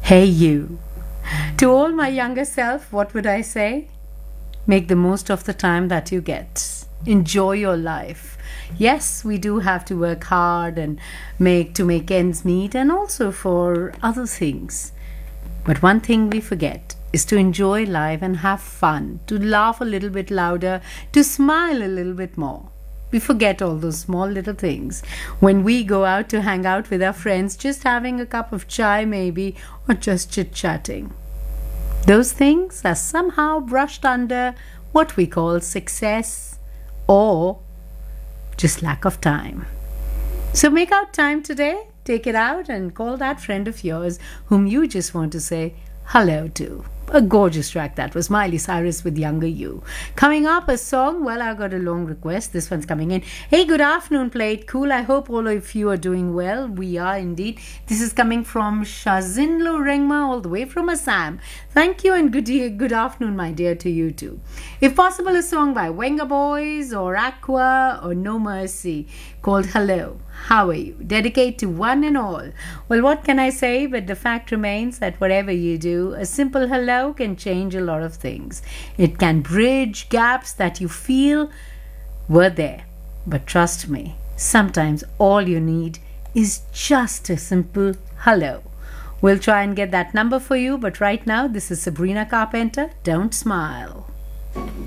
Hey, you. To all my younger self, what would I say? Make the most of the time that you get. Enjoy your life. Yes, we do have to work hard and make ends meet and also for other things. But one thing we forget is to enjoy life and have fun, to laugh a little bit louder, to smile a little bit more. We forget all those small little things. When we go out to hang out with our friends, just having a cup of chai maybe, or just chit chatting. Those things are somehow brushed under what we call success or just lack of time. So make out time today, take it out, and call that friend of yours whom you just want to say hello to. A gorgeous track that was Miley Cyrus with Younger You. Coming up, a song. Well, I got a long request. This one's coming in. Hey, good afternoon, Play It Cool. I hope all of you are doing well. We are indeed. This is coming from Shazinlo Rengma, all the way from Assam. Thank you and good afternoon, my dear, to you too. If possible, a song by Venga Boys or Aqua or No Mercy called Hello. How are you? Dedicate to one and all. Well, what can I say? But the fact remains that whatever you do, a simple hello can change a lot of things. It can bridge gaps that you feel were there. But trust me, sometimes all you need is just a simple hello. We'll try and get that number for you, but right now, this is Sabrina Carpenter. Don't smile.